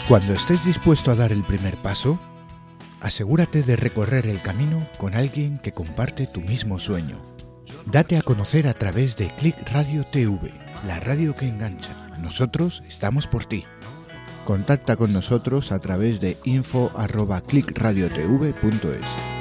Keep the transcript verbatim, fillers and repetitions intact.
Cuando estés dispuesto a dar el primer paso, asegúrate de recorrer el camino con alguien que comparte tu mismo sueño. Date a conocer a través de Click Radio T V, la radio que engancha. Nosotros estamos por ti. Contacta con nosotros a través de info arroba click radio t v punto es.